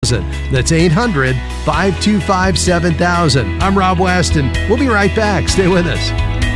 That's 800-525-7000. I'm Rob West, and we'll be right back. Stay with us.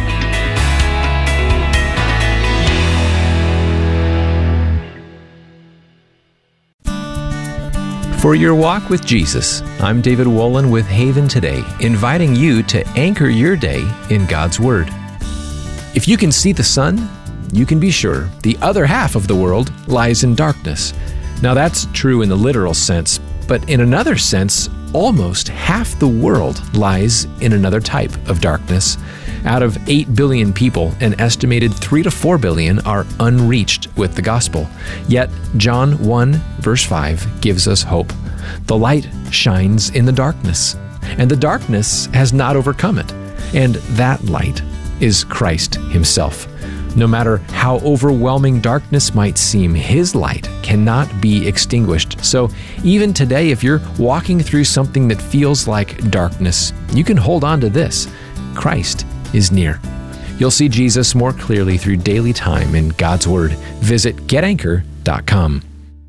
For your walk with Jesus, I'm David Wolin with Haven Today, inviting you to anchor your day in God's Word. If you can see the sun, you can be sure the other half of the world lies in darkness. Now that's true in the literal sense, but in another sense, almost half the world lies in another type of darkness. Out of 8 billion people, an estimated 3 to 4 billion are unreached with the gospel. Yet, John 1, verse 5 gives us hope. The light shines in the darkness, and the darkness has not overcome it. And that light is Christ Himself. No matter how overwhelming darkness might seem, His light cannot be extinguished. So even today, if you're walking through something that feels like darkness, you can hold on to this. Christ is near. You'll see Jesus more clearly through daily time in God's Word. Visit getanchor.com.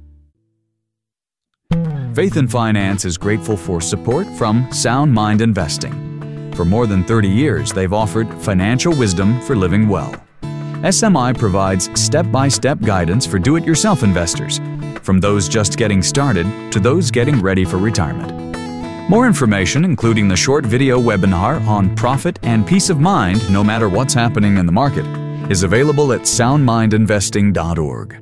Faith and Finance is grateful for support from Sound Mind Investing. For more than 30 years, they've offered financial wisdom for living well. SMI provides step-by-step guidance for do-it-yourself investors, from those just getting started to those getting ready for retirement. More information, including the short video webinar on profit and peace of mind no matter what's happening in the market, is available at soundmindinvesting.org.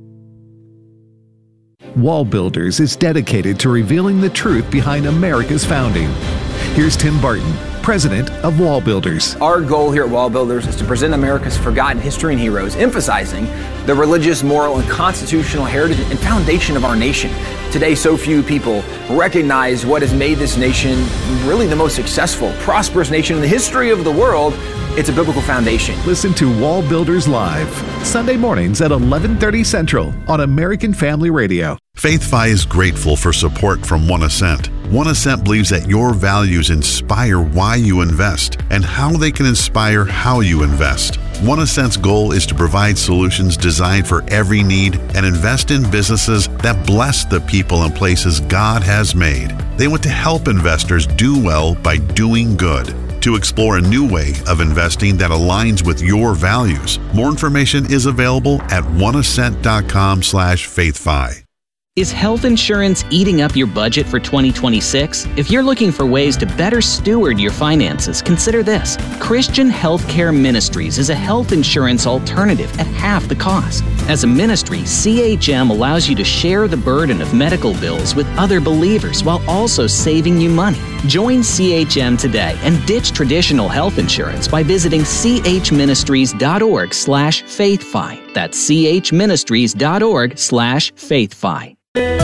Wall Builders is dedicated to revealing the truth behind America's founding. Here's Tim Barton, president of Wall Builders. Our goal here at Wall Builders is to present America's forgotten history and heroes, emphasizing the religious, moral, and constitutional heritage and foundation of our nation. Today, so few people recognize what has made this nation really the most successful, prosperous nation in the history of the world. It's a biblical foundation. Listen to Wall Builders Live, Sunday mornings at 11:30 Central on American Family Radio. FaithFi is grateful for support from One Ascent. One Ascent believes that your values inspire why you invest and how they can inspire how you invest. One Ascent's goal is to provide solutions designed for every need and invest in businesses that bless the people and places God has made. They want to help investors do well by doing good. To explore a new way of investing that aligns with your values, more information is available at oneascent.com/faithfi. Is health insurance eating up your budget for 2026? If you're looking for ways to better steward your finances, consider this. Christian Healthcare Ministries is a health insurance alternative at half the cost. As a ministry, CHM allows you to share the burden of medical bills with other believers while also saving you money. Join CHM today and ditch traditional health insurance by visiting chministries.org/faithfi. That's chministries.org/faithfi.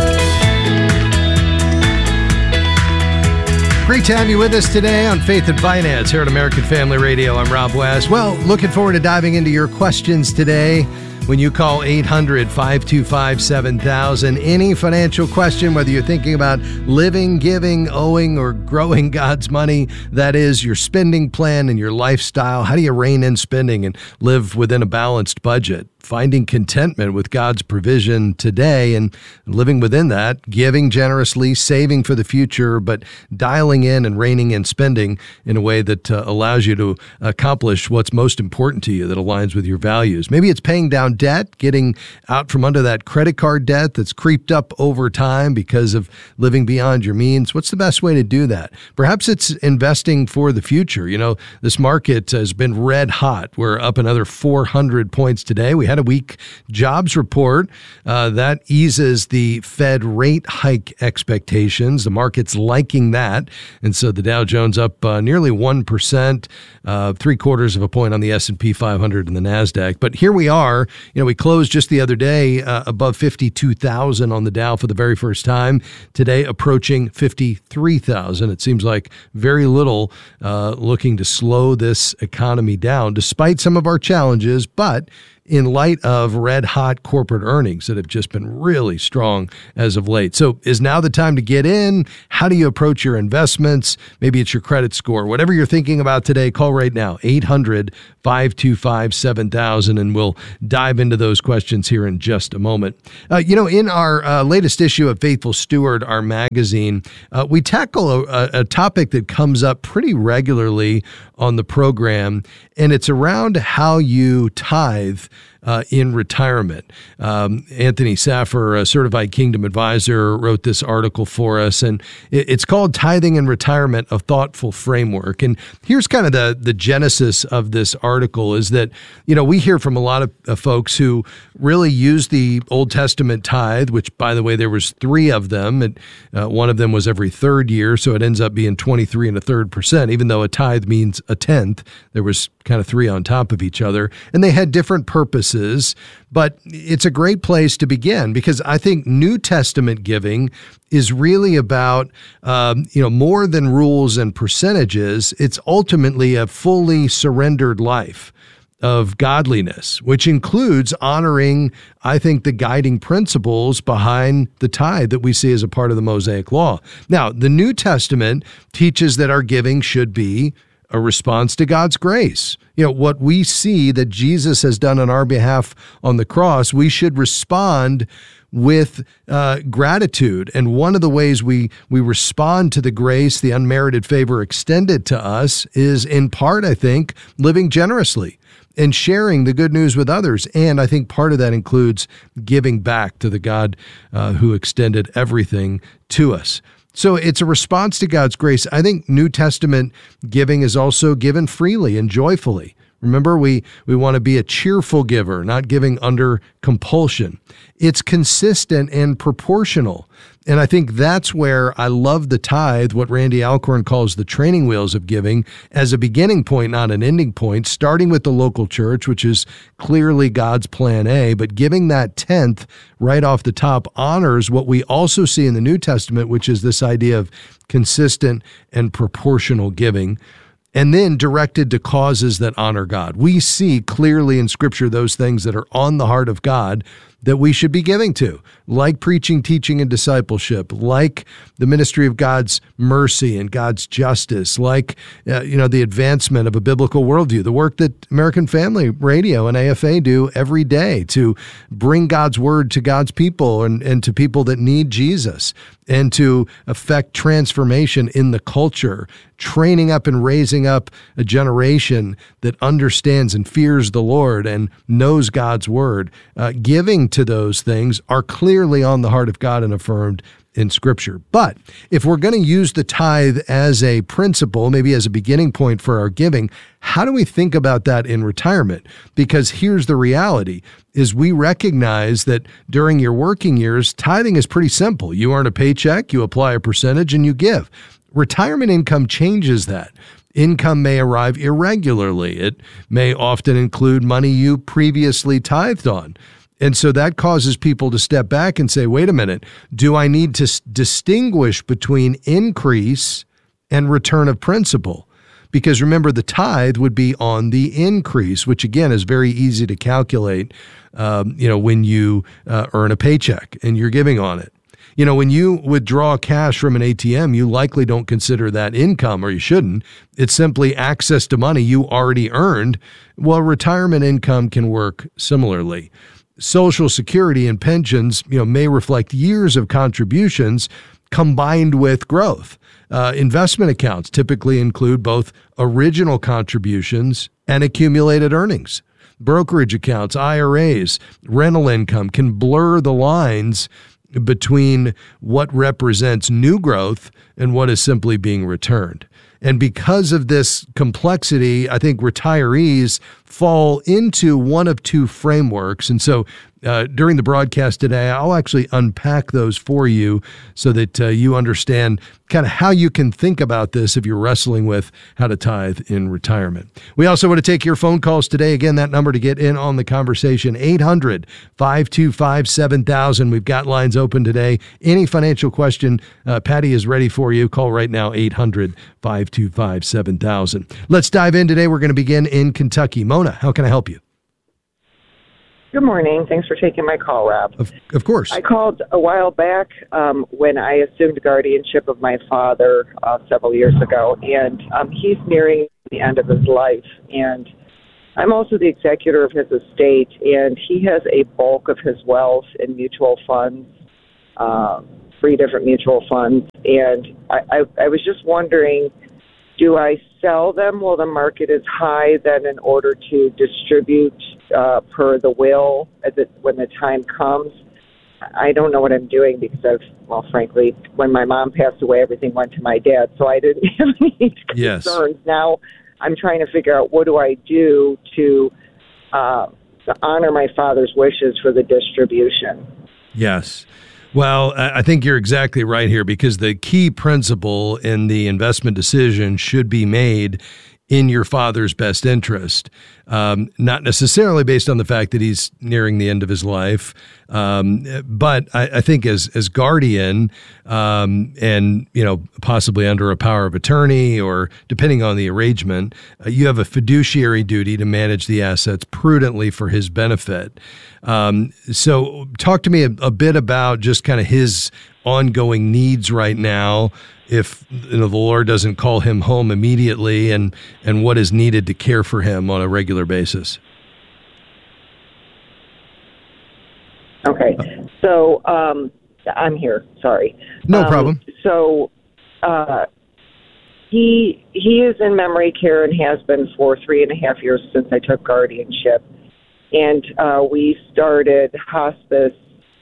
Great to have you with us today on Faith and Finance here at American Family Radio. I'm Rob West. Well, looking forward to diving into your questions today when you call 800-525-7000. Any financial question, whether you're thinking about living, giving, owing, or growing God's money, that is your spending plan and your lifestyle. How do you rein in spending and live within a balanced budget? Finding contentment with God's provision today and living within that, giving generously, saving for the future, but dialing in and reining in spending in a way that allows you to accomplish what's most important to you, that aligns with your values. Maybe it's paying down debt, getting out from under that credit card debt that's creeped up over time because of living beyond your means. What's the best way to do that? Perhaps it's investing for the future. You know, this market has been red hot. We're up another 400 points today. We had a weak jobs report that eases the Fed rate hike expectations. The market's liking that. And so the Dow Jones up nearly 1%, 0.75 of a point on the S&P 500 and the NASDAQ. But here we are. You know, we closed just the other day above 52,000 on the Dow for the very first time. Today approaching 53,000. It seems like very little looking to slow this economy down, despite some of our challenges. But in light of red-hot corporate earnings that have just been really strong as of late. So is now the time to get in? How do you approach your investments? Maybe it's your credit score. Whatever you're thinking about today, call right now, 800-525-7000, and we'll dive into those questions here in just a moment. In our latest issue of Faithful Steward, our magazine, we tackle a topic that comes up pretty regularly on the program, and it's around how you tithe in retirement. Anthony Saffer, a certified Kingdom advisor, wrote this article for us, and it's called Tithing in Retirement, a Thoughtful Framework. And here's kind of the genesis of this article is that, we hear from a lot of folks who really use the Old Testament tithe, which, by the way, there was 3 of them. One of them was every third year, so it ends up being 23 1/3%, even though a tithe means a tenth. There was kind of 3 on top of each other, and they had different purposes, but it's a great place to begin because I think New Testament giving is really about, more than rules and percentages. It's ultimately a fully surrendered life of godliness, which includes honoring, I think, the guiding principles behind the tithe that we see as a part of the Mosaic Law. Now, the New Testament teaches that our giving should be a response to God's grace. What we see that Jesus has done on our behalf on the cross, we should respond with gratitude. And one of the ways we respond to the grace, the unmerited favor extended to us, is in part, I think, living generously and sharing the good news with others. And I think part of that includes giving back to the God who extended everything to us. So it's a response to God's grace. I think New Testament giving is also given freely and joyfully. Remember, we want to be a cheerful giver, not giving under compulsion. It's consistent and proportional. And I think that's where I love the tithe, what Randy Alcorn calls the training wheels of giving, as a beginning point, not an ending point, starting with the local church, which is clearly God's plan A, but giving that tenth right off the top honors what we also see in the New Testament, which is this idea of consistent and proportional giving, and then directed to causes that honor God. We see clearly in Scripture those things that are on the heart of God that we should be giving to, like preaching, teaching, and discipleship, like the ministry of God's mercy and God's justice, like the advancement of a biblical worldview, the work that American Family Radio and AFA do every day to bring God's word to God's people and to people that need Jesus, and to affect transformation in the culture, training up and raising up a generation that understands and fears the Lord and knows God's word. Giving to those things are clearly on the heart of God and affirmed in Scripture. But if we're going to use the tithe as a principle, maybe as a beginning point for our giving, how do we think about that in retirement? Because here's the reality, is we recognize that during your working years, tithing is pretty simple. You earn a paycheck, you apply a percentage, and you give. Retirement income changes that. Income may arrive irregularly. It may often include money you previously tithed on. And so that causes people to step back and say, wait a minute, do I need to distinguish between increase and return of principal? Because remember, the tithe would be on the increase, which again is very easy to calculate, when you earn a paycheck and you're giving on it. When you withdraw cash from an ATM, you likely don't consider that income, or you shouldn't. It's simply access to money you already earned. Well, retirement income can work similarly. Social Security and pensions, may reflect years of contributions combined with growth. Investment accounts typically include both original contributions and accumulated earnings. Brokerage accounts, IRAs, rental income can blur the lines between what represents new growth and what is simply being returned. And because of this complexity, I think retirees fall into one of two frameworks. And so during the broadcast today, I'll actually unpack those for you so that you understand kind of how you can think about this if you're wrestling with how to tithe in retirement. We also want to take your phone calls today. Again, that number to get in on the conversation, 800-525-7000. We've got lines open today. Any financial question, Patty is ready for you. Call right now, 800-525-7000. Let's dive in today. We're going to begin in Kentucky. Mona, how can I help you? Good morning. Thanks for taking my call, Rob. Of course. I called a while back when I assumed guardianship of my father several years ago, and he's nearing the end of his life. And I'm also the executor of his estate, and he has a bulk of his wealth in mutual funds, 3 different mutual funds. And I was just wondering, do I sell them while the market is high then in order to distribute per the will when the time comes? I don't know what I'm doing because frankly, when my mom passed away, everything went to my dad, so I didn't have any concerns. Now I'm trying to figure out what do I do to honor my father's wishes for the distribution. Yes. Well, I think you're exactly right here, because the key principle in the investment decision should be made in your father's best interest, not necessarily based on the fact that he's nearing the end of his life, but I think as guardian, and possibly under a power of attorney or depending on the arrangement, you have a fiduciary duty to manage the assets prudently for his benefit. So talk to me a bit about just kind of his ongoing needs right now, if the Lord doesn't call him home immediately, and what is needed to care for him on a regular basis. Okay. So I'm here. Sorry. No problem. So he is in memory care and has been for 3.5 years since I took guardianship. And we started hospice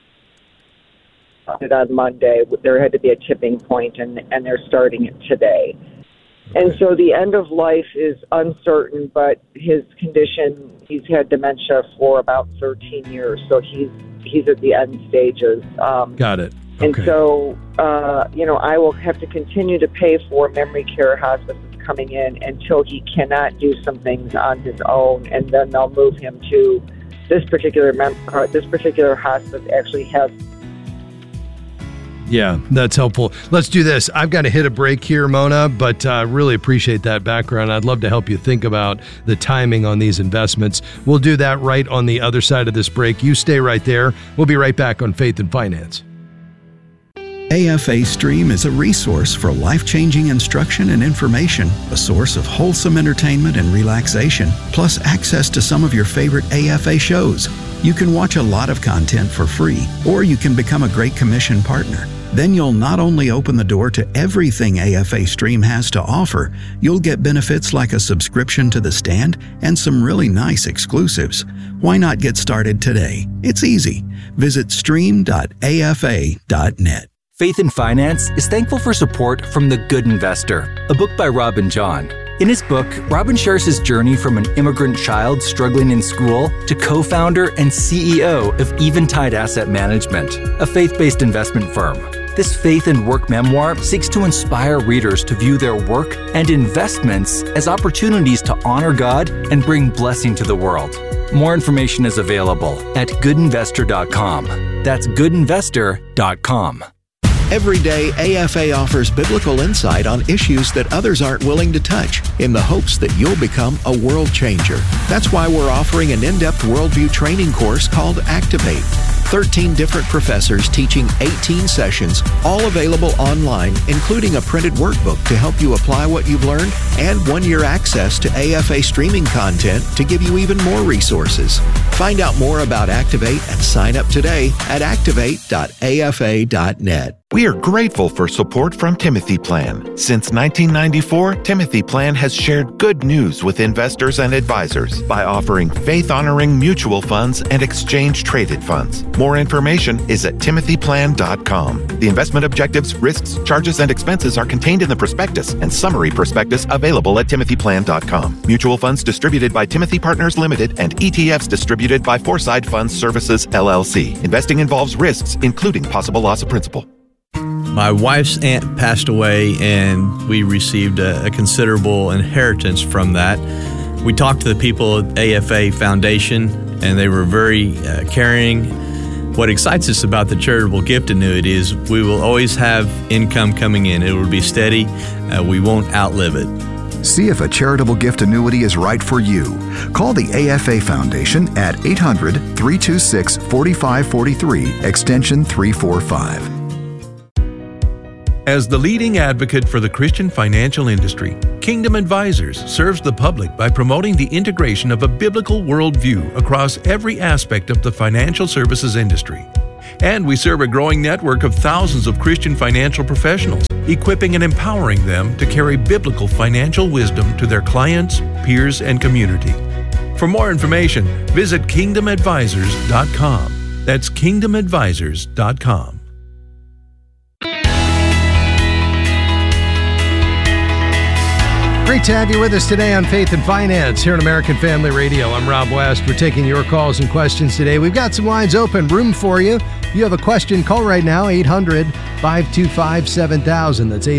on Monday. There had to be a tipping point, and they're starting it today. And so the end of life is uncertain, but his condition, he's had dementia for about 13 years, so he's at the end stages. Got it. Okay. And so, I will have to continue to pay for memory care hospice coming in until he cannot do some things on his own, and then they'll move him to this particular hospice actually has. Yeah, that's helpful. Let's do this. I've got to hit a break here, Mona, but I really appreciate that background. I'd love to help you think about the timing on these investments. We'll do that right on the other side of this break. You stay right there. We'll be right back on Faith and Finance. AFA Stream is a resource for life-changing instruction and information, a source of wholesome entertainment and relaxation, plus access to some of your favorite AFA shows. You can watch a lot of content for free, or you can become a Great Commission partner. Then you'll not only open the door to everything AFA Stream has to offer, you'll get benefits like a subscription to The Stand and some really nice exclusives. Why not get started today? It's easy. Visit stream.afa.net. Faith and Finance is thankful for support from The Good Investor, a book by Robin John. In his book, Robin shares his journey from an immigrant child struggling in school to co-founder and CEO of Eventide Asset Management, a faith-based investment firm. This faith and work memoir seeks to inspire readers to view their work and investments as opportunities to honor God and bring blessing to the world. More information is available at goodinvestor.com. That's goodinvestor.com. Every day, AFA offers biblical insight on issues that others aren't willing to touch, in the hopes that you'll become a world changer. That's why we're offering an in-depth worldview training course called Activate. 13 different professors teaching 18 sessions, all available online, including a printed workbook to help you apply what you've learned, and 1-year access to AFA streaming content to give you even more resources. Find out more about Activate and sign up today at activate.afa.net. We are grateful for support from Timothy Plan. Since 1994, Timothy Plan has shared good news with investors and advisors by offering faith-honoring mutual funds and exchange-traded funds. More information is at timothyplan.com. The investment objectives, risks, charges, and expenses are contained in the prospectus and summary prospectus available at timothyplan.com. Mutual funds distributed by Timothy Partners Limited and ETFs distributed by Foreside Funds Services, LLC. Investing involves risks, including possible loss of principal. My wife's aunt passed away, and we received a considerable inheritance from that. We talked to the people at AFA Foundation, and they were very caring. What excites us about the charitable gift annuity is we will always have income coming in. It will be steady. We won't outlive it. See if a charitable gift annuity is right for you. Call the AFA Foundation at 800-326-4543, extension 345. As the leading advocate for the Christian financial industry, Kingdom Advisors serves the public by promoting the integration of a biblical worldview across every aspect of the financial services industry. And we serve a growing network of thousands of Christian financial professionals, equipping and empowering them to carry biblical financial wisdom to their clients, peers, and community. For more information, visit kingdomadvisors.com. That's kingdomadvisors.com. Great to have you with us today on Faith and Finance here on American Family Radio. I'm Rob West. We're taking your calls and questions today. We've got some lines open, room for you. If you have a question, call right now, 800-525-7000. That's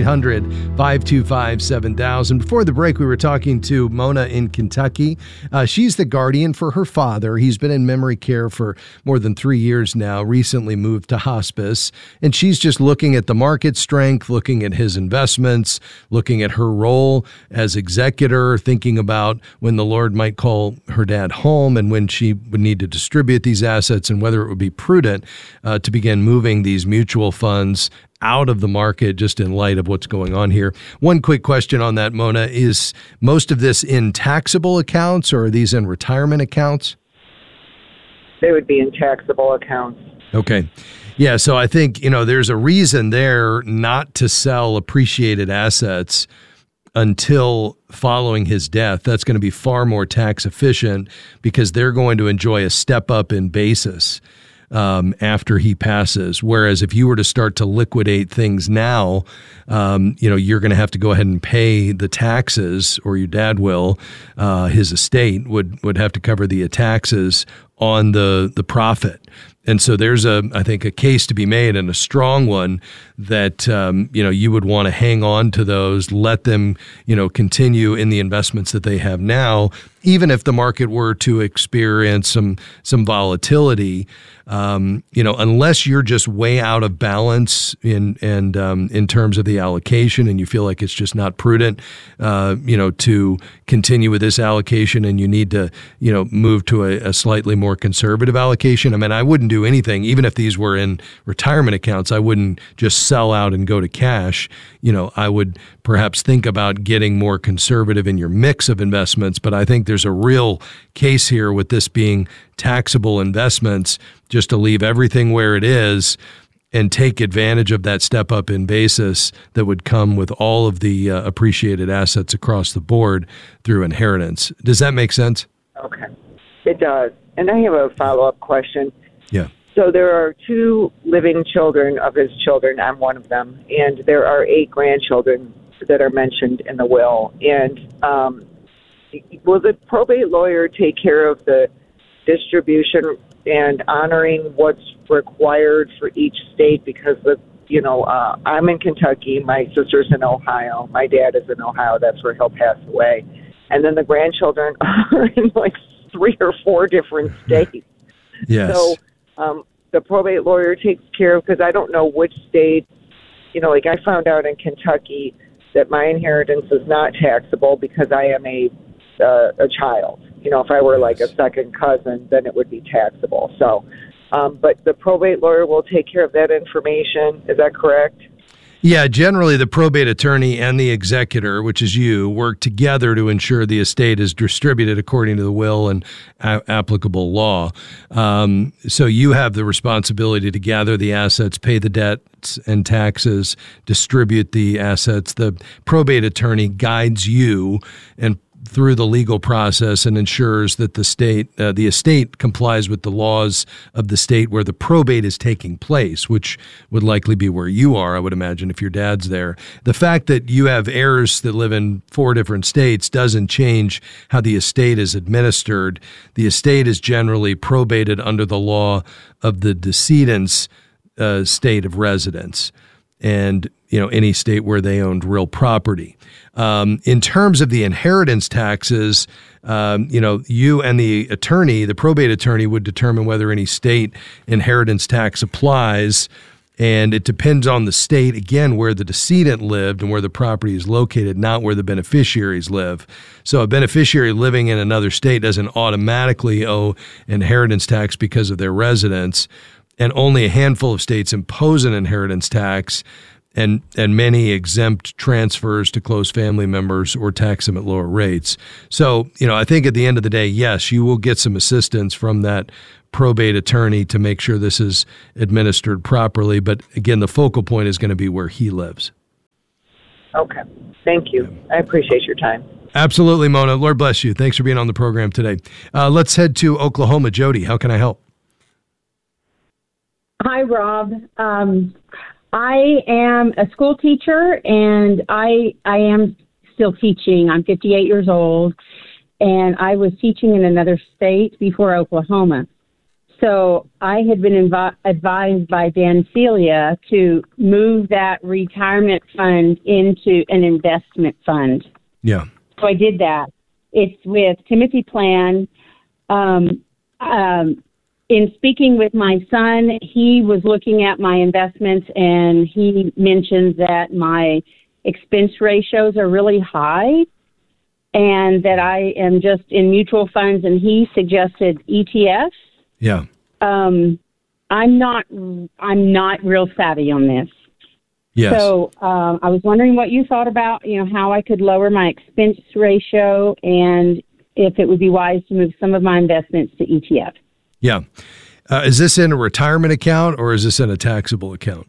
800-525-7000. Before the break, we were talking to Mona in Kentucky. She's the guardian for her father. He's been in memory care for more than 3 years now, recently moved to hospice. And she's just looking at the market strength, looking at his investments, looking at her role as executor, thinking about when the Lord might call her dad home and when she would need to distribute these assets and whether it would be prudent to begin moving these mutual funds out of the market just in light of what's going on here. One quick question on that, Mona, is most of this in taxable accounts or are these in retirement accounts? They would be in taxable accounts. Okay. Yeah, so I think, there's a reason there not to sell appreciated assets until following his death. That's going to be far more tax efficient because they're going to enjoy a step up in basis after he passes. Whereas if you were to start to liquidate things now, you're going to have to go ahead and pay the taxes, or your dad will. His estate would have to cover the taxes on the profit. And so there's I think a case to be made, and a strong one, that you would want to hang on to those, let them continue in the investments that they have now, even if the market were to experience some volatility. Unless you're just way out of balance in terms of the allocation, and you feel like it's just not prudent, to continue with this allocation, and you need to move to a slightly more conservative allocation. I mean, I wouldn't do anything, even if these were in retirement accounts. I wouldn't just sell out and go to cash. I would perhaps think about getting more conservative in your mix of investments. But I think there's a real case here with this being taxable investments, just to leave everything where it is and take advantage of that step up in basis that would come with all of the appreciated assets across the board through inheritance. Does that make sense? Okay, it does. And I have a follow-up question. Yeah. So there are 2 living children of his children. I'm one of them. And there are 8 grandchildren that are mentioned in the will. And will the probate lawyer take care of the distribution and honoring what's required for each state? Because I'm in Kentucky, my sister's in Ohio, my dad is in Ohio, that's where he'll pass away. And then the grandchildren are in like 3 or 4 different states. Yes. So the probate lawyer takes care of, because I don't know which state, like I found out in Kentucky that my inheritance is not taxable because I am a child. If I were like a second cousin, then it would be taxable. So, but the probate lawyer will take care of that information. Is that correct? Yeah, generally the probate attorney and the executor, which is you, work together to ensure the estate is distributed according to the will and applicable law. So you have the responsibility to gather the assets, pay the debts and taxes, distribute the assets. The probate attorney guides you and through the legal process and ensures that the estate complies with the laws of the state where the probate is taking place, which would likely be where you are, I would imagine, if your dad's there. The fact that you have heirs that live in 4 different states doesn't change how the estate is administered. The estate is generally probated under the law of the decedent's state of residence, and any state where they owned real property. In terms of the inheritance taxes, you and the attorney, the probate attorney, would determine whether any state inheritance tax applies. And it depends on the state, again, where the decedent lived and where the property is located, not where the beneficiaries live. So a beneficiary living in another state doesn't automatically owe inheritance tax because of their residence. And only a handful of states impose an inheritance tax, and many exempt transfers to close family members or tax them at lower rates. So, I think at the end of the day, yes, you will get some assistance from that probate attorney to make sure this is administered properly. But again, the focal point is going to be where he lives. Okay. Thank you. I appreciate your time. Absolutely, Mona. Lord bless you. Thanks for being on the program today. Let's head to Oklahoma. Jody, how can I help? Hi, Rob. I am a school teacher, and I am still teaching. I'm 58 years old, and I was teaching in another state before Oklahoma. So I had been advised by Dan Celia to move that retirement fund into an investment fund. Yeah. So I did that. It's with Timothy Plan. In speaking with my son, he was looking at my investments, and he mentioned that my expense ratios are really high and that I am just in mutual funds, and he suggested ETFs. Yeah. I'm not real savvy on this. Yes. So I was wondering what you thought about, how I could lower my expense ratio and if it would be wise to move some of my investments to ETF. Yeah. Is this in a retirement account or is this in a taxable account?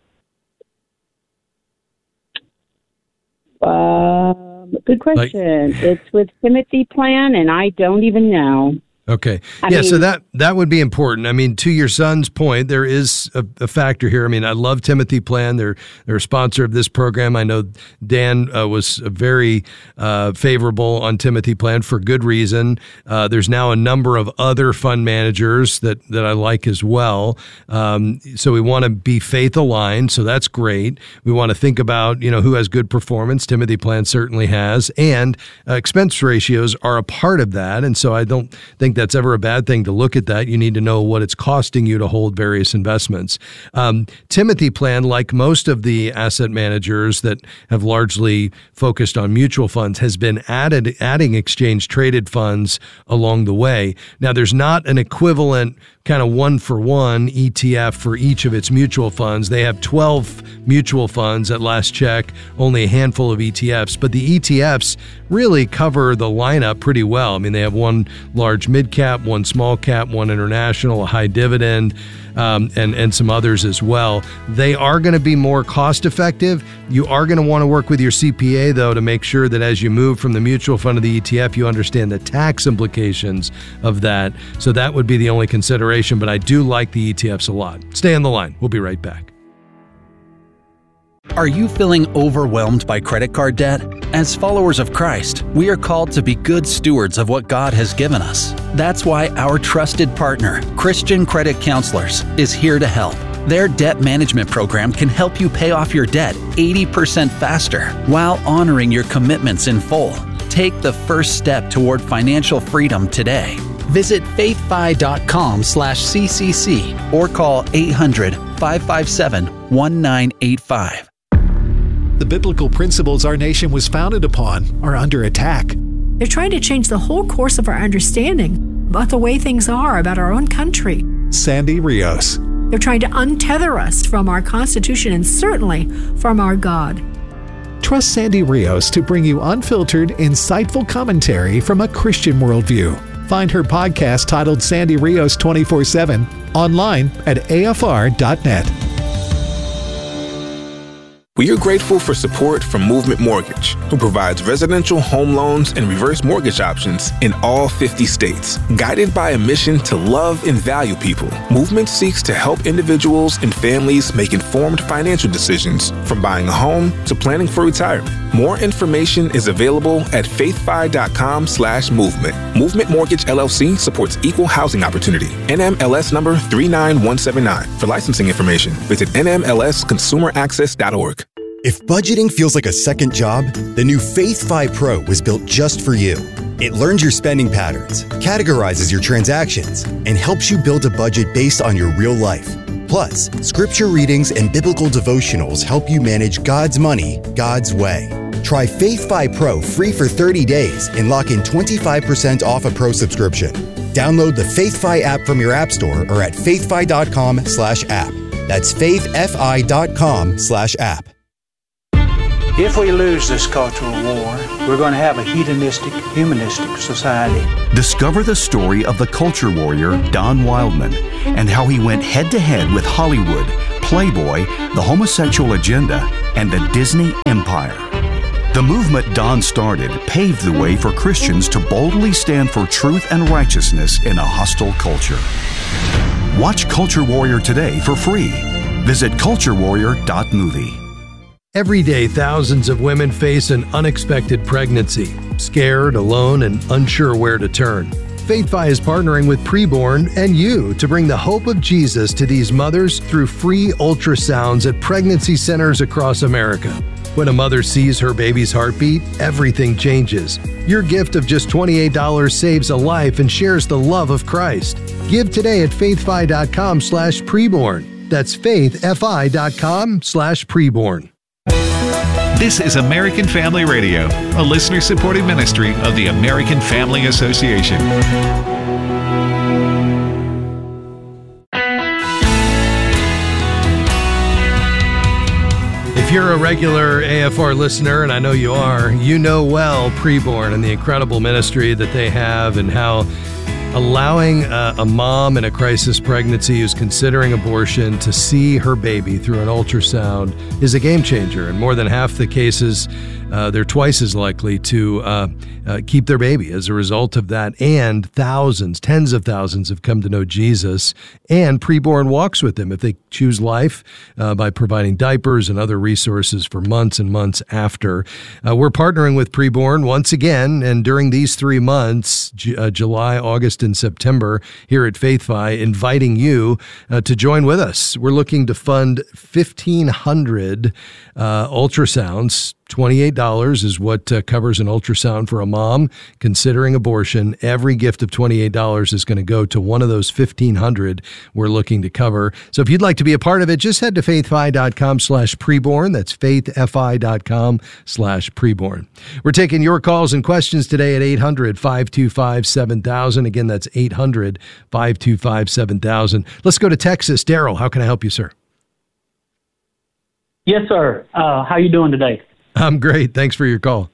Good question. It's with Timothy Plan, and I don't even know. Okay. So that would be important. I mean, to your son's point, there is a factor here. I mean, I love Timothy Plan. They're a sponsor of this program. I know Dan was very favorable on Timothy Plan for good reason. There's now a number of other fund managers that I like as well. So we want to be faith aligned. So that's great. We want to think about, who has good performance. Timothy Plan certainly has. And expense ratios are a part of that. And so I don't think that's ever a bad thing to look at that. You need to know what it's costing you to hold various investments. Timothy Plan, like most of the asset managers that have largely focused on mutual funds, has been adding exchange traded funds along the way. Now, there's not an equivalent kind of one-for-one ETF for each of its mutual funds. They have 12 mutual funds at last check, only a handful of ETFs, but the ETFs really cover the lineup pretty well. I mean, they have one large mid-cap, one small cap, one international, a high dividend, and some others as well. They are going to be more cost-effective. You are going to want to work with your CPA, though, to make sure that as you move from the mutual fund to the ETF, you understand the tax implications of that. So that would be the only consideration, but I do like the ETFs a lot. Stay on the line. We'll be right back. Are you feeling overwhelmed by credit card debt? As followers of Christ, we are called to be good stewards of what God has given us. That's why our trusted partner, Christian Credit Counselors, is here to help. Their debt management program can help you pay off your debt 80% faster while honoring your commitments in full. Take the first step toward financial freedom today. Visit faithfi.com/CCC or call 800-557-1985. The biblical principles our nation was founded upon are under attack. They're trying to change the whole course of our understanding about the way things are about our own country. Sandy Rios. They're trying to untether us from our Constitution and certainly from our God. Trust Sandy Rios to bring you unfiltered, insightful commentary from a Christian worldview. Find her podcast titled Sandy Rios 24/7 online at afr.net. We are grateful for support from Movement Mortgage, who provides residential home loans and reverse mortgage options in all 50 states. Guided by a mission to love and value people, Movement seeks to help individuals and families make informed financial decisions, from buying a home to planning for retirement. More information is available at faithfi.com/movement. Movement Mortgage LLC supports equal housing opportunity. NMLS number 39179. For licensing information, visit nmlsconsumeraccess.org. If budgeting feels like a second job, the new FaithFi Pro was built just for you. It learns your spending patterns, categorizes your transactions, and helps you build a budget based on your real life. Plus, scripture readings and biblical devotionals help you manage God's money God's way. Try Faith Fi Pro free for 30 days and lock in 25% off a pro subscription. Download the Faith Fi app from your app store or at faithfi.com/app. That's faithfi.com/app. If we lose this cultural war, we're going to have a hedonistic, humanistic society. Discover the story of the culture warrior Don Wildman and how he went head-to-head with Hollywood, Playboy, the homosexual agenda, and the Disney Empire. The movement Don started paved the way for Christians to boldly stand for truth and righteousness in a hostile culture. Watch Culture Warrior today for free. Visit culturewarrior.movie. Every day, thousands of women face an unexpected pregnancy, scared, alone, and unsure where to turn. FaithFi is partnering with Preborn and you to bring the hope of Jesus to these mothers through free ultrasounds at pregnancy centers across America. When a mother sees her baby's heartbeat, everything changes. Your gift of just $28 saves a life and shares the love of Christ. Give today at faithfi.com/preborn. That's faithfi.com/preborn. This is American Family Radio, a listener-supported ministry of the American Family Association. If you're a regular AFR listener, and I know you are, you know well Preborn and the incredible ministry that they have and how allowing a mom in a crisis pregnancy who's considering abortion to see her baby through an ultrasound is a game changer. In more than half the cases, they're twice as likely to keep their baby as a result of that. And thousands, tens of thousands have come to know Jesus, and Preborn walks with them if they choose life by providing diapers and other resources for months and months after. We're partnering with Preborn once again, and during these 3 months, July, August, and September, here at FaithFi, inviting you to join with us. We're looking to fund 1,500 ultrasounds. $28 is what covers an ultrasound for a mom considering abortion. Every gift of $28 is going to go to one of those 1,500 we're looking to cover. So if you'd like to be a part of it, just head to faithfi.com/preborn. That's faithfi.com/preborn. We're taking your calls and questions today at 800-525-7000. Again, that's 800-525-7000. Let's go to Texas. Daryl, how can I help you, sir? Yes, sir. How you doing today? I'm great. Thanks for your call.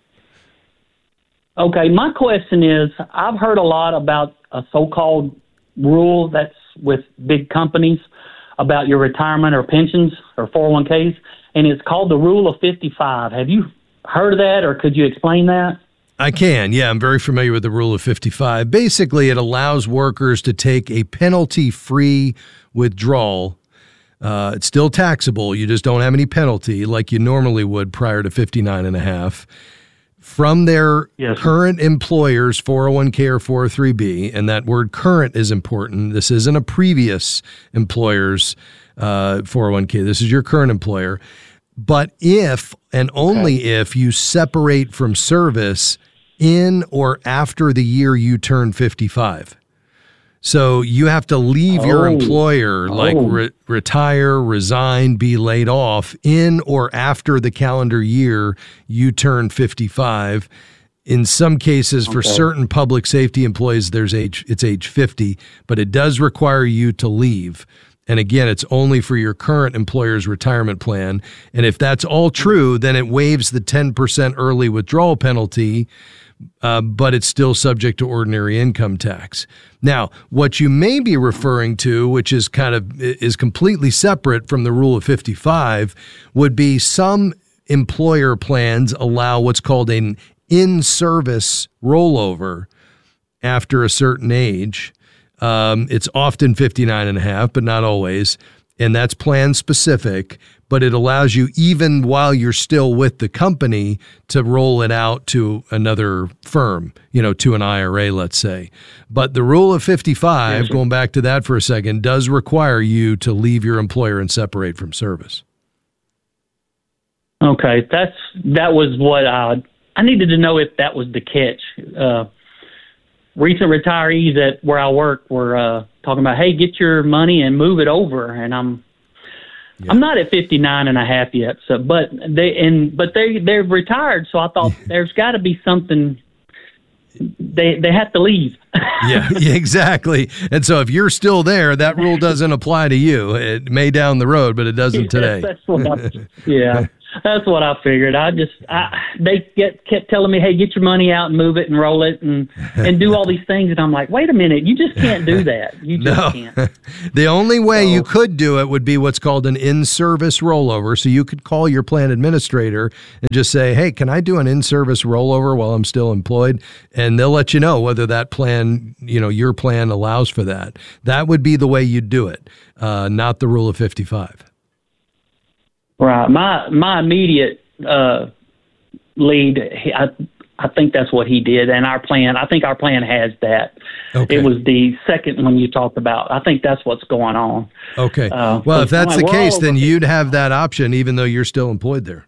Okay, my question is, I've heard a lot about a so-called rule that's with big companies about your retirement or pensions or 401ks, and it's called the Rule of 55. Have you heard of that, or could you explain that? I can. Yeah, I'm very familiar with the Rule of 55. Basically, it allows workers to take a penalty-free withdrawal. It's still taxable. You just don't have any penalty like you normally would prior to 59.5 from their current employer's 401k or 403b. And that word current is important. This isn't a previous employer's 401k. This is your current employer. But if and only if you separate from service in or after the year you turn 55. So you have to leave your employer, like retire, resign, be laid off in or after the calendar year you turn 55. In some cases, for certain public safety employees, it's age 50, but it does require you to leave. And again, it's only for your current employer's retirement plan. And if that's all true, then it waives the 10% early withdrawal penalty, but it's still subject to ordinary income tax. Now, what you may be referring to, which is completely separate from the Rule of 55, would be some employer plans allow what's called an in-service rollover after a certain age. It's often 59.5, but not always. And that's plan specific, but it allows you, even while you're still with the company, to roll it out to another firm, to an IRA, let's say. But the Rule of 55, going back to that for a second, does require you to leave your employer and separate from service. Okay, that was what I needed to know, if that was the catch. Recent retirees at where I work were talking about, hey, get your money and move it over. And I'm Yeah. I'm not at 59 and a half yet. So, but they're retired. So I thought there's got to be something. They have to leave. Yeah, exactly. And so if you're still there, that rule doesn't apply to you. It may down the road, but it doesn't today. That's what I figured. They kept telling me, hey, get your money out and move it and roll it and do all these things. And I'm like, wait a minute, you just can't do that. You just can't. The only way you could do it would be what's called an in-service rollover. So you could call your plan administrator and just say, hey, can I do an in-service rollover while I'm still employed? And they'll let you know whether that plan, your plan allows for that. That would be the way you'd do it, not the rule of 55. Right. My immediate lead, I think that's what he did. And I think our plan has that. Okay. It was the second one you talked about. I think that's what's going on. Okay. Well, if that's the case, then you'd have that option even though you're still employed there.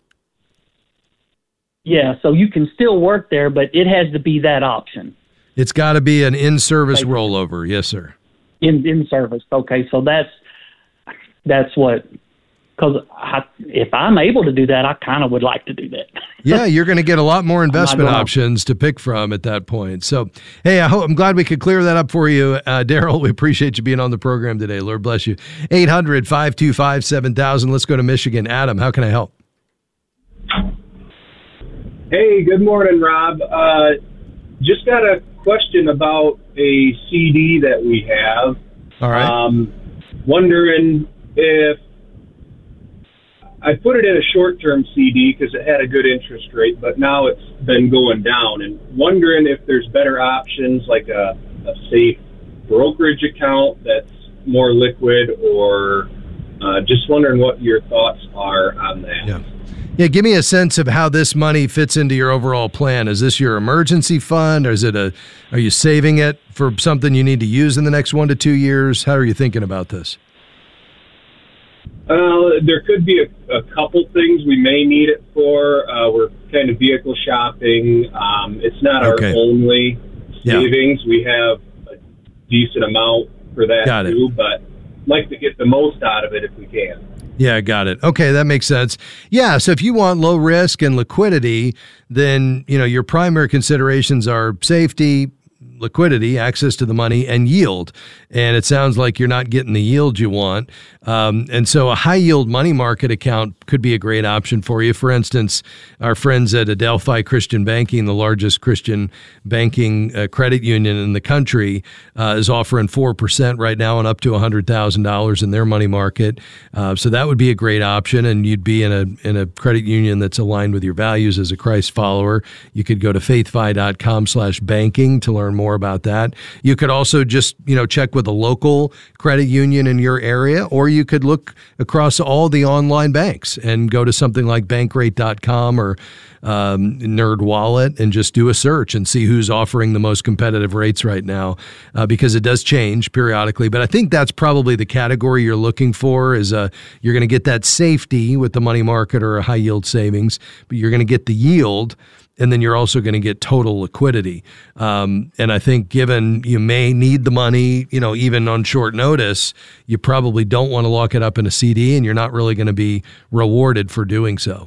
Yeah, so you can still work there, but it has to be that option. It's got to be an in-service rollover. Yes, sir. In service. Okay, so that's what... Because if I'm able to do that, I kind of would like to do that. Yeah, you're going to get a lot more investment options to pick from at that point. So, hey, I'm glad we could clear that up for you. Daryl, we appreciate you being on the program today. Lord bless you. 800-525-7000. Let's go to Michigan. Adam, how can I help? Hey, good morning, Rob. Just got a question about a CD that we have. All right. Wondering if I put it in a short-term CD because it had a good interest rate, but now it's been going down. And wondering if there's better options like a safe brokerage account that's more liquid, or just wondering what your thoughts are on that. Yeah, give me a sense of how this money fits into your overall plan. Is this your emergency fund, or are you saving it for something you need to use in the next 1 to 2 years? How are you thinking about this? There could be a couple things we may need it for. We're kind of vehicle shopping. It's not our only savings. We have a decent amount for that too, but like to get the most out of it if we can. Yeah, got it. Okay, that makes sense. Yeah, so if you want low risk and liquidity, then your primary considerations are safety, liquidity, access to the money, and yield. And it sounds like you're not getting the yield you want. And so a high yield money market account could be a great option for you. For instance, our friends at Adelphi Christian Banking, the largest Christian banking credit union in the country, is offering 4% right now and up to $100,000 in their money market. So that would be a great option. And you'd be in a credit union that's aligned with your values as a Christ follower. You could go to faithfi.com/banking to learn more about that. You could also just, check with a local credit union in your area, or you could look across all the online banks and go to something like bankrate.com or NerdWallet and just do a search and see who's offering the most competitive rates right now, because it does change periodically. But I think that's probably the category you're looking for is you're going to get that safety with the money market or a high yield savings, but you're going to get the yield. And then you're also going to get total liquidity. And I think given you may need the money, even on short notice, you probably don't want to lock it up in a CD, and you're not really going to be rewarded for doing so.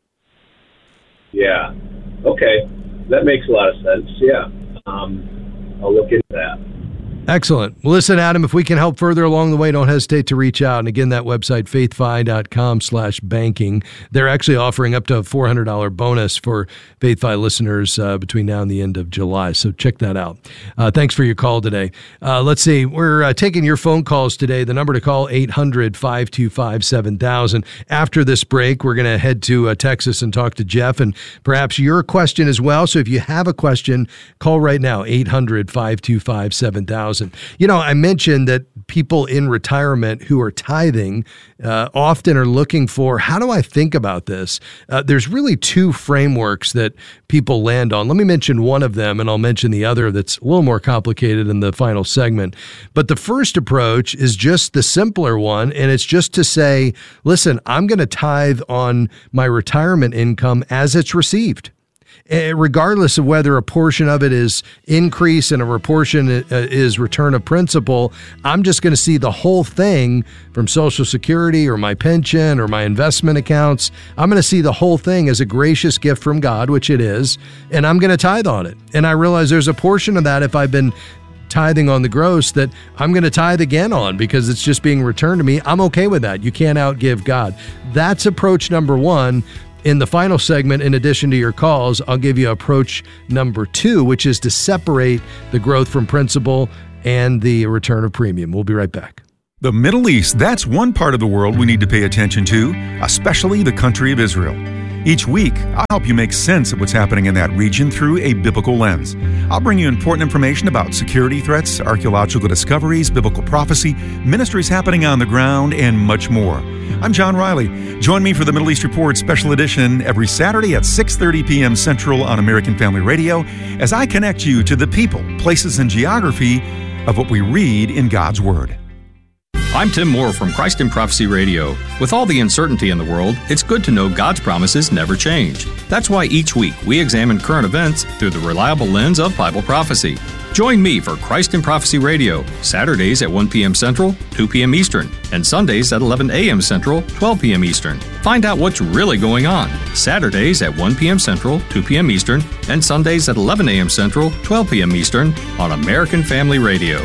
Yeah. Okay. That makes a lot of sense. Yeah. I'll look into that. Excellent. Well, listen, Adam, if we can help further along the way, don't hesitate to reach out. And again, that website, faithfi.com/banking. They're actually offering up to a $400 bonus for FaithFi listeners between now and the end of July. So check that out. Thanks for your call today. Let's see. We're taking your phone calls today. The number to call, 800-525-7000. After this break, we're going to head to Texas and talk to Jeff, and perhaps your question as well. So if you have a question, call right now, 800-525-7000. I mentioned that people in retirement who are tithing often are looking for, how do I think about this? There's really two frameworks that people land on. Let me mention one of them, and I'll mention the other that's a little more complicated in the final segment. But the first approach is just the simpler one, and it's just to say, listen, I'm going to tithe on my retirement income as it's received. regardless of whether a portion of it is increase and a portion is return of principal, I'm just going to see the whole thing from Social Security or my pension or my investment accounts. I'm going to see the whole thing as a gracious gift from God, which it is, and I'm going to tithe on it. And I realize there's a portion of that, if I've been tithing on the gross, that I'm going to tithe again on because it's just being returned to me. I'm okay with that. You can't outgive God. That's approach number one. In the final segment, in addition to your calls, I'll give you approach number two, which is to separate the growth from principal and the return of premium. We'll be right back. The Middle East, that's one part of the world we need to pay attention to, especially the country of Israel. Each week, I'll help you make sense of what's happening in that region through a biblical lens. I'll bring you important information about security threats, archaeological discoveries, biblical prophecy, ministries happening on the ground, and much more. I'm John Riley. Join me for the Middle East Report Special Edition every Saturday at 6:30 p.m. Central on American Family Radio as I connect you to the people, places, and geography of what we read in God's Word. I'm Tim Moore from Christ in Prophecy Radio. With all the uncertainty in the world, it's good to know God's promises never change. That's why each week we examine current events through the reliable lens of Bible prophecy. Join me for Christ in Prophecy Radio, Saturdays at 1 p.m. Central, 2 p.m. Eastern, and Sundays at 11 a.m. Central, 12 p.m. Eastern. Find out what's really going on. Saturdays at 1 p.m. Central, 2 p.m. Eastern, and Sundays at 11 a.m. Central, 12 p.m. Eastern on American Family Radio.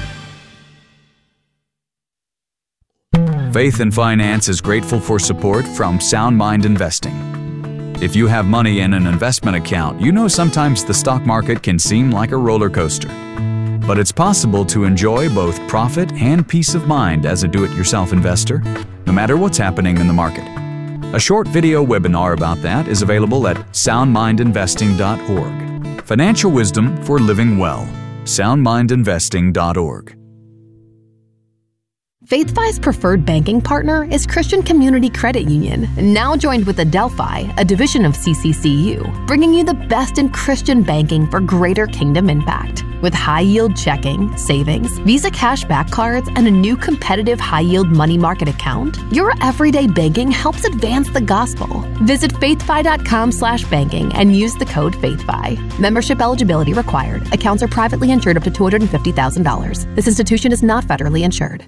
Faith and Finance is grateful for support from Sound Mind Investing. If you have money in an investment account, you know sometimes the stock market can seem like a roller coaster. But it's possible to enjoy both profit and peace of mind as a do-it-yourself investor, no matter what's happening in the market. A short video webinar about that is available at soundmindinvesting.org. Financial wisdom for living well. soundmindinvesting.org. FaithFi's preferred banking partner is Christian Community Credit Union, now joined with Adelphi, a division of CCCU, bringing you the best in Christian banking for greater kingdom impact. With high-yield checking, savings, Visa cashback cards, and a new competitive high-yield money market account, your everyday banking helps advance the gospel. Visit faithfi.com/banking and use the code FaithFi. Membership eligibility required. Accounts are privately insured up to $250,000. This institution is not federally insured.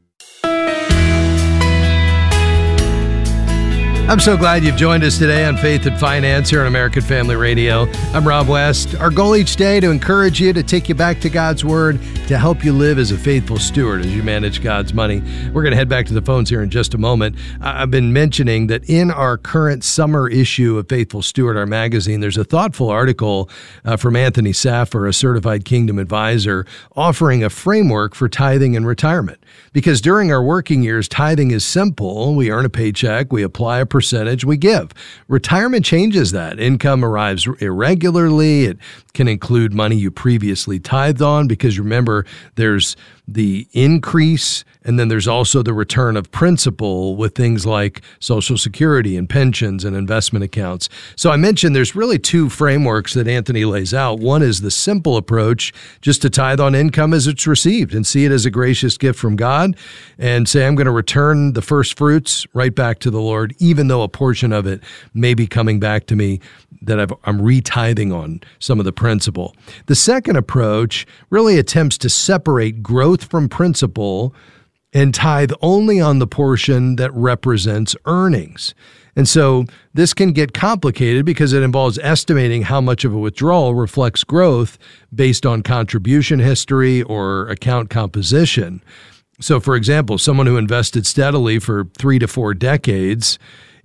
I'm so glad you've joined us today on Faith and Finance here on American Family Radio. I'm Rob West. Our goal each day to encourage you, to take you back to God's Word, to help you live as a faithful steward as you manage God's money. We're going to head back to the phones here in just a moment. I've been mentioning that in our current summer issue of Faithful Steward, our magazine, there's a thoughtful article from Anthony Saffer, a certified kingdom advisor, offering a framework for tithing and retirement. Because during our working years, tithing is simple. We earn a paycheck, we apply a percentage, we give. Retirement changes that. Income arrives irregularly. It can include money you previously tithed on, because remember, there's the increase and then there's also the return of principal with things like Social Security and pensions and investment accounts. So I mentioned there's really two frameworks that Anthony lays out. One is the simple approach, just to tithe on income as it's received and see it as a gracious gift from God and say, I'm going to return the first fruits right back to the Lord, even though a portion of it may be coming back to me that I'm retithing on some of the principal. The second approach really attempts to separate growth from principal and tithe only on the portion that represents earnings. And so this can get complicated because it involves estimating how much of a withdrawal reflects growth based on contribution history or account composition. So, for example, someone who invested steadily for 3 to 4 decades,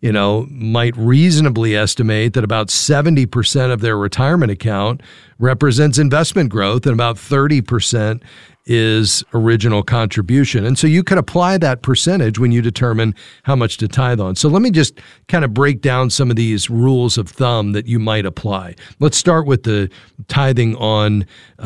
might reasonably estimate that about 70% of their retirement account represents investment growth and about 30% is original contribution. And so you can apply that percentage when you determine how much to tithe on. So let me just kind of break down some of these rules of thumb that you might apply. Let's start with the tithing on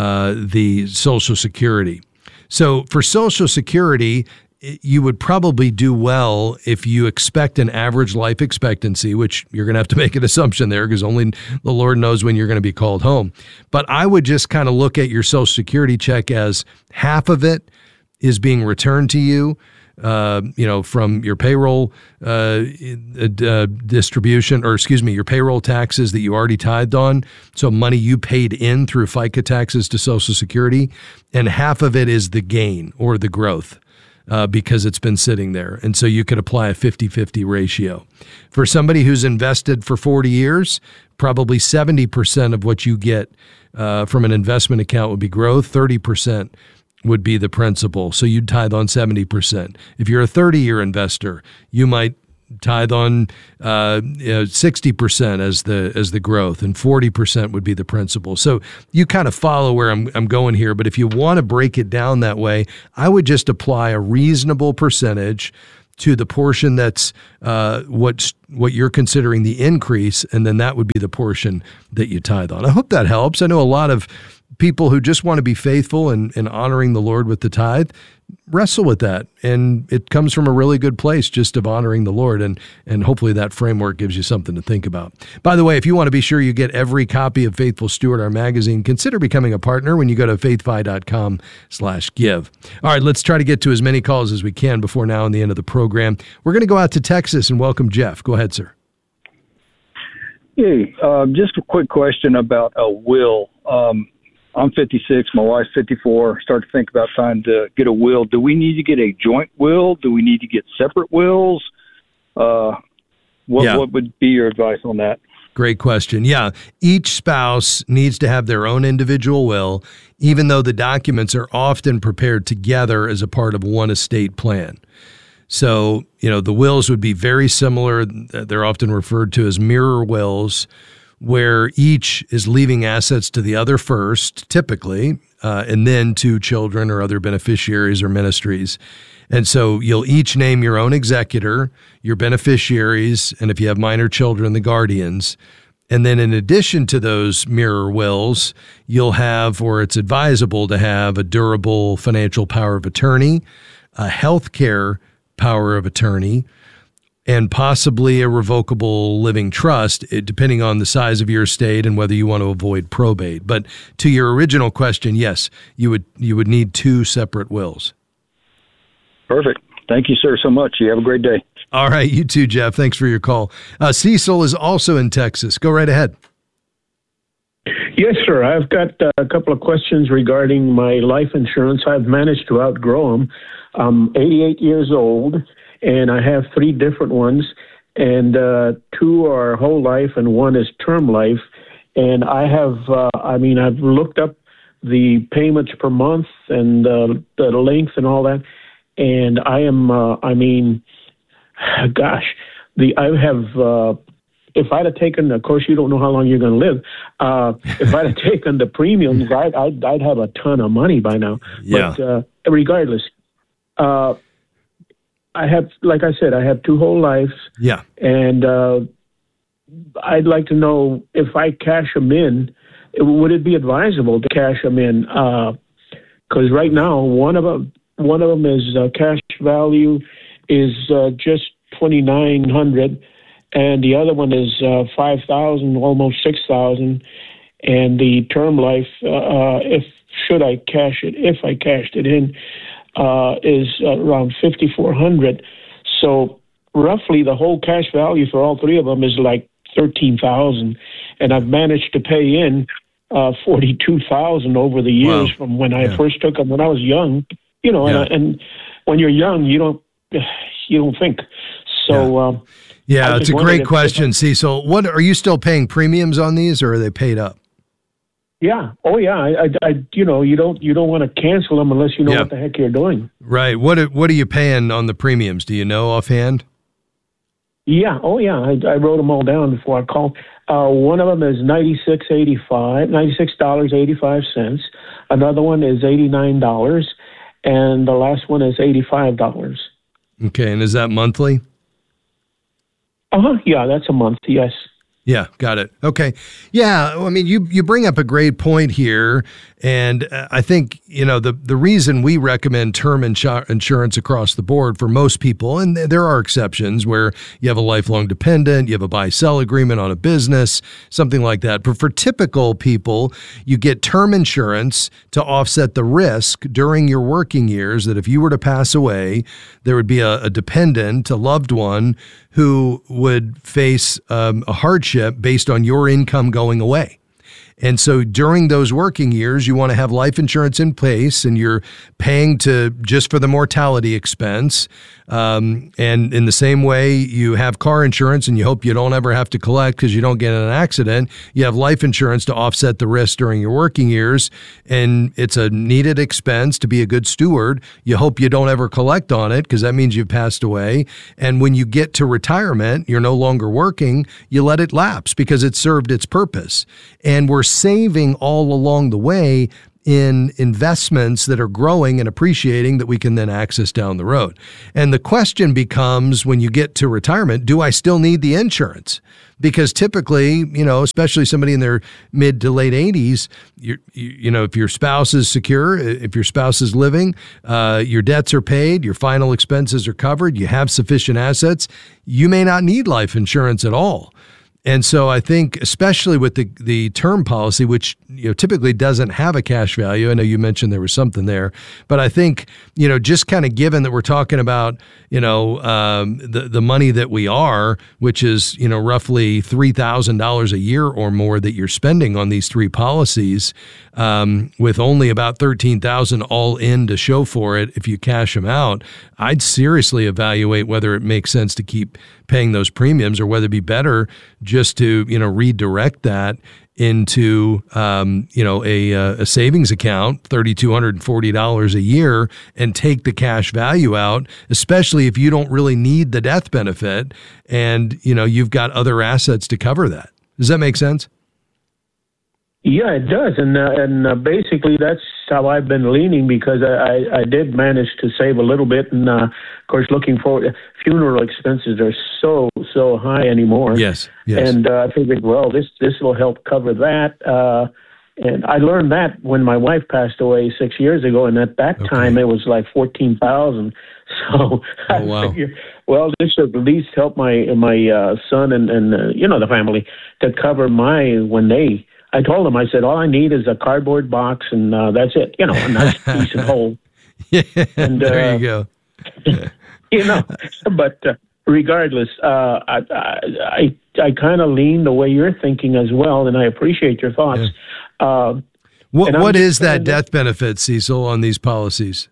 the Social Security. So for Social Security, you would probably do well if you expect an average life expectancy, which you're going to have to make an assumption there because only the Lord knows when you're going to be called home. But I would just kind of look at your Social Security check as half of it is being returned to you from your payroll distribution, or your payroll taxes that you already tithed on. So money you paid in through FICA taxes to Social Security, and half of it is the gain or the growth. Because it's been sitting there. And so you could apply a 50-50 ratio. For somebody who's invested for 40 years, probably 70% of what you get from an investment account would be growth, 30% would be the principal. So you'd tithe on 70%. If you're a 30-year investor, you might tithe on 60% as the growth, and 40% would be the principal. So you kind of follow where I'm going here. But if you want to break it down that way, I would just apply a reasonable percentage to the portion that's what you're considering the increase, and then that would be the portion that you tithe on. I hope that helps. I know a lot of people who just want to be faithful and honoring the Lord with the tithe wrestle with that. And it comes from a really good place just of honoring the Lord. And hopefully that framework gives you something to think about. By the way, if you want to be sure you get every copy of Faithful Steward, our magazine, consider becoming a partner when you go to faithfi.com/give. All right, let's try to get to as many calls as we can before now and the end of the program. We're going to go out to Texas and welcome Jeff. Go ahead, sir. Hey, just a quick question about a will. I'm 56, my wife's 54. Start to think about trying to get a will. Do we need to get a joint will? Do we need to get separate wills? What would be your advice on that? Great question. Yeah, each spouse needs to have their own individual will, even though the documents are often prepared together as a part of one estate plan. So, the wills would be very similar. They're often referred to as mirror wills, where each is leaving assets to the other first, typically, and then to children or other beneficiaries or ministries. And so you'll each name your own executor, your beneficiaries, and if you have minor children, the guardians. And then in addition to those mirror wills, you'll have, or it's advisable to have, a durable financial power of attorney, a healthcare power of attorney, and possibly a revocable living trust, depending on the size of your estate and whether you want to avoid probate. But to your original question, yes, you would need two separate wills. Perfect. Thank you, sir, so much. You have a great day. All right, you too, Jeff. Thanks for your call. Cecil is also in Texas. Go right ahead. Yes, sir. I've got a couple of questions regarding my life insurance. I've managed to outgrow them. I'm 88 years old, and I have 3 different ones, and 2 are whole life and 1 is term life. And I have, I've looked up the payments per month and the length and all that. And I am, if I'd have taken, of course, you don't know how long you're going to live. If I'd have taken the premiums, I'd have a ton of money by now. Yeah. But regardless, I have, like I said, I have 2 whole lives. Yeah. And I'd like to know if I cash them in, would it be advisable to cash them in? Because right now, one of them is cash value is just $2,900, and the other one is $5,000, almost $6,000, and the term life, if I cashed it in, is around $5,400. So roughly, the whole cash value for all 3 of them is like $13,000, and I've managed to pay in $42,000 over the years from when I first took them when I was young. And when you're young, you don't think. So, it's a great question, Cecil. What are you still paying premiums on these, or are they paid up? Yeah. Oh, yeah. You don't want to cancel them unless you know what the heck you're doing. Right. What are you paying on the premiums? Do you know offhand? Yeah. Oh, yeah. I wrote them all down before I called. One of them is $96.85. Another one is $89. And the last one is $85. Okay, and is that monthly? Yeah, that's a month, yes. Yeah, got it. Okay. Yeah, I mean, you bring up a great point here, and I think, the reason we recommend term insurance across the board for most people, and there are exceptions where you have a lifelong dependent, you have a buy-sell agreement on a business, something like that. But for typical people, you get term insurance to offset the risk during your working years that if you were to pass away, there would be a dependent, a loved one, who would face a hardship based on your income going away. And so during those working years, you want to have life insurance in place, and you're paying just for the mortality expense. And in the same way, you have car insurance and you hope you don't ever have to collect because you don't get in an accident. You have life insurance to offset the risk during your working years. And it's a needed expense to be a good steward. You hope you don't ever collect on it because that means you've passed away. And when you get to retirement, you're no longer working, you let it lapse because it served its purpose. And we're saving all along the way in investments that are growing and appreciating that we can then access down the road. And the question becomes, when you get to retirement, do I still need the insurance? Because typically, especially somebody in their mid to late 80s, if your spouse is secure, if your spouse is living, your debts are paid, your final expenses are covered, you have sufficient assets, you may not need life insurance at all. And so I think, especially with the term policy, which typically doesn't have a cash value, I know you mentioned there was something there, but I think just kind of given that we're talking about the money that we are, which is roughly $3,000 a year or more that you're spending on these three policies, with only about $13,000 all in to show for it if you cash them out, I'd seriously evaluate whether it makes sense to keep paying those premiums or whether it'd be better just to redirect that into a savings account, $3,240 a year, and take the cash value out, especially if you don't really need the death benefit and you've got other assets to cover that. Does that make sense? Yeah, it does, and basically that's how I've been leaning, because I did manage to save a little bit, and of course, looking forward, funeral expenses are so high anymore. Yes. And I figured, well, this will help cover that. And I learned that when my wife passed away 6 years ago, and at that time it was like $14,000. So I figured, well, this should at least help my son and the family to cover I told them, I said, all I need is a cardboard box, and that's it. A nice decent hole. Yeah, and, there you go. Yeah. But regardless, I kind of lean the way you're thinking as well, and I appreciate your thoughts. Yeah. What is that death benefit, Cecil, on these policies?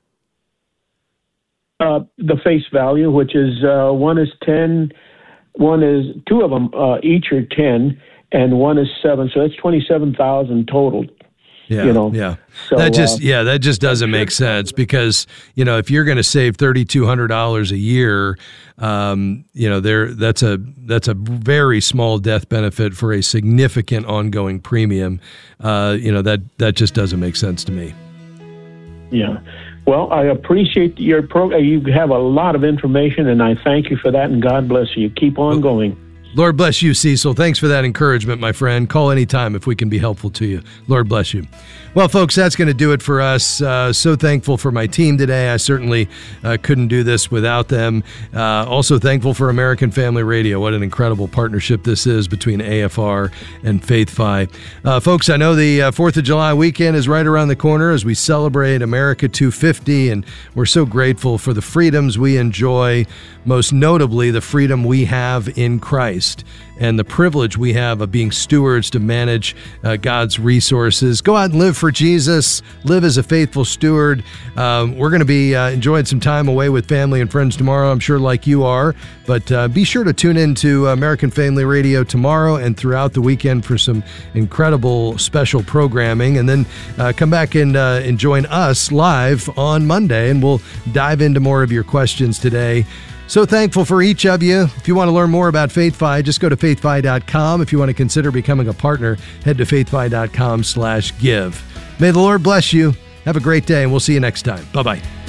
The face value, which is one is 10, two of them each are 10. And one is 7, so that's 27,000 total. Yeah, yeah. So that just doesn't make sense, because if you're going to save $3,200 a year, that's a very small death benefit for a significant ongoing premium. That just doesn't make sense to me. Yeah. Well, I appreciate your program. You have a lot of information, and I thank you for that. And God bless you. Keep on going. Lord bless you, Cecil. Thanks for that encouragement, my friend. Call anytime if we can be helpful to you. Lord bless you. Well, folks, that's going to do it for us. So thankful for my team today. I certainly couldn't do this without them. Also thankful for American Family Radio. What an incredible partnership this is between AFR and FaithFi. Folks, I know the 4th of July weekend is right around the corner as we celebrate America 250, and we're so grateful for the freedoms we enjoy, most notably the freedom we have in Christ and the privilege we have of being stewards to manage God's resources. Go out and live for Jesus. Live as a faithful steward. We're going to be enjoying some time away with family and friends tomorrow, I'm sure, like you are. But be sure to tune in to American Family Radio tomorrow and throughout the weekend for some incredible special programming. And then come back and join us live on Monday, and we'll dive into more of your questions today. So thankful for each of you. If you want to learn more about FaithFi, just go to faithfi.com. If you want to consider becoming a partner, head to faithfi.com/give. May the Lord bless you. Have a great day, and we'll see you next time. Bye-bye.